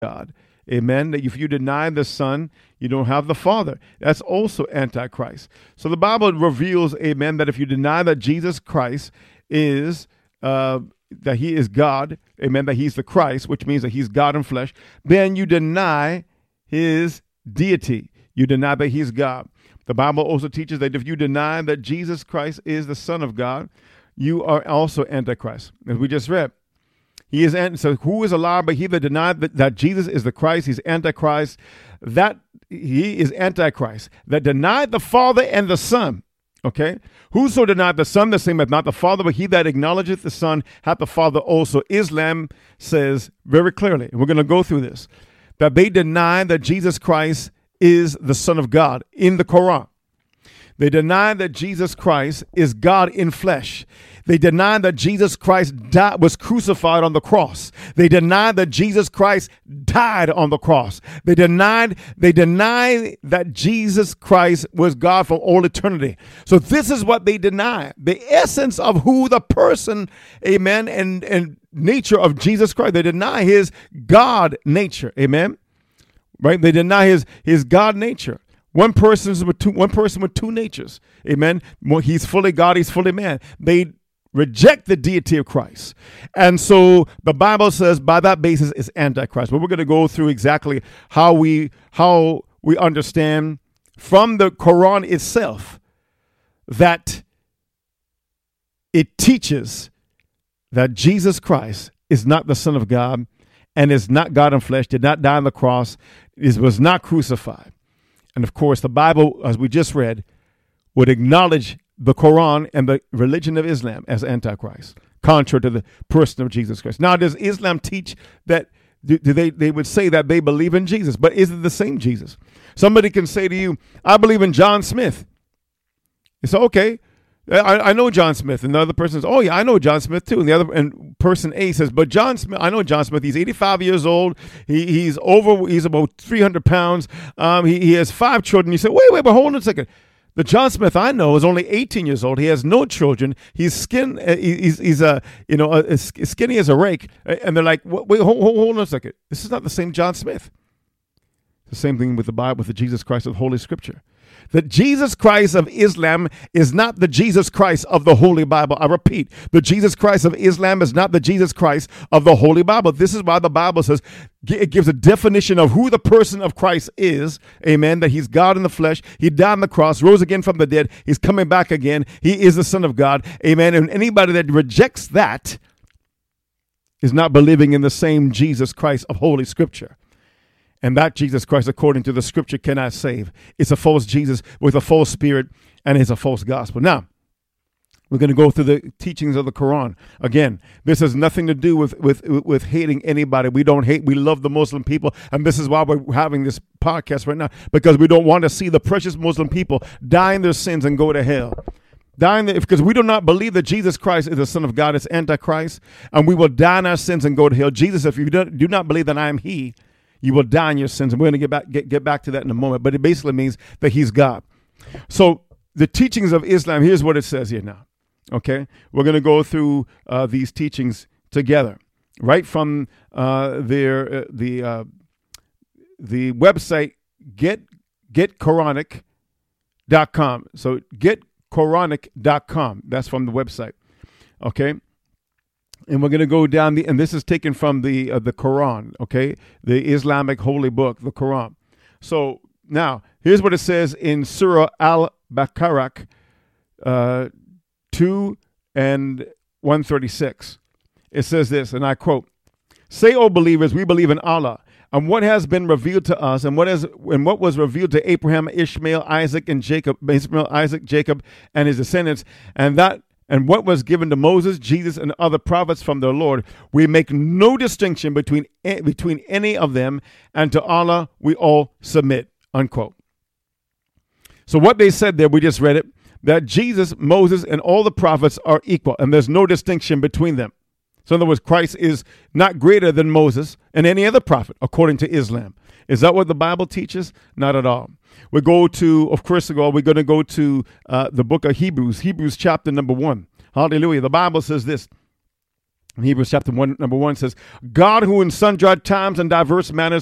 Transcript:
God. Amen. That if you deny the Son, you don't have the Father. That's also Antichrist. So the Bible reveals, amen, that if you deny that Jesus Christ is, that he is God, amen, that he's the Christ, which means that he's God in flesh, then you deny his deity. You deny that he's God. The Bible also teaches that if you deny that Jesus Christ is the Son of God, you are also Antichrist, as we just read. He is, so who is a liar but he that denied that Jesus is the Christ? He's Antichrist. That he is Antichrist, that denied the Father and the Son. Okay? Whoso denied the Son, the same hath not the Father, but he that acknowledgeth the Son hath the Father also. Islam says very clearly, and we're going to go through this, that they deny that Jesus Christ is the Son of God in the Quran. They deny that Jesus Christ is God in flesh. They deny that Jesus Christ was crucified on the cross. They deny that Jesus Christ died on the cross. They deny that Jesus Christ was God from all eternity. So this is what they deny. The essence of who the person, amen, and nature of Jesus Christ. They deny his God nature, amen. Right? They deny his God nature. One person with two natures. Amen. He's fully God, he's fully man. They reject the deity of Christ. And so the Bible says by that basis it's Antichrist. But we're going to go through exactly how we understand from the Quran itself that it teaches that Jesus Christ is not the Son of God and is not God in flesh, did not die on the cross, was not crucified. And of course, the Bible, as we just read, would acknowledge the Quran and the religion of Islam as Antichrist, contrary to the person of Jesus Christ. Now, does Islam teach that they would say that they believe in Jesus, but is it the same Jesus? Somebody can say to you, I believe in John Smith. You say, okay, I know John Smith. And the other person says, oh, yeah, I know John Smith too. And person A says, but John Smith, I know John Smith. He's 85 years old. He's about 300 pounds. He has 5 children. You say, wait, but hold on a second. The John Smith I know is only 18 years old. He has no children. He's skinny as a rake. And they're like, wait, hold on a second. This is not the same John Smith. The same thing with the Bible, with the Jesus Christ of Holy Scripture. The Jesus Christ of Islam is not the Jesus Christ of the Holy Bible. I repeat, the Jesus Christ of Islam is not the Jesus Christ of the Holy Bible. This is why the Bible says, it gives a definition of who the person of Christ is. Amen. That he's God in the flesh. He died on the cross, rose again from the dead. He's coming back again. He is the Son of God. Amen. And anybody that rejects that is not believing in the same Jesus Christ of Holy Scripture. And that Jesus Christ, according to the Scripture, cannot save. It's a false Jesus with a false spirit, and it's a false gospel. Now, we're going to go through the teachings of the Quran. Again, this has nothing to do with hating anybody. We don't hate. We love the Muslim people. And this is why we're having this podcast right now, because we don't want to see the precious Muslim people die in their sins and go to hell. Because we do not believe that Jesus Christ is the Son of God. It's Antichrist. And we will die in our sins and go to hell. Jesus, if you do not believe that I am he, you will die in your sins. And we're going to get back to that in a moment. But it basically means that he's God. So the teachings of Islam, here's what it says here now. Okay? We're going to go through these teachings together. Right from the website getquranic.com. So getquranic.com. That's from the website. Okay? And we're going to go down and this is taken from the Quran, okay? The Islamic holy book, the Quran. So now, here's what it says in Surah Al-Baqarah 2 and 136. It says this, and I quote, "Say, O believers, we believe in Allah, and what has been revealed to us, and what was revealed to Abraham, Ishmael, Isaac, and Jacob, and his descendants, and what was given to Moses, Jesus, and other prophets from their Lord. We make no distinction between any of them, and to Allah we all submit," unquote. So what they said there, we just read it, that Jesus, Moses, and all the prophets are equal, and there's no distinction between them. So in other words, Christ is not greater than Moses and any other prophet, according to Islam. Is that what the Bible teaches? Not at all. We're going to go to the book of Hebrews chapter number 1. Hallelujah. The Bible says this. Hebrews chapter 1, number 1 says, God who in sundry times and diverse manners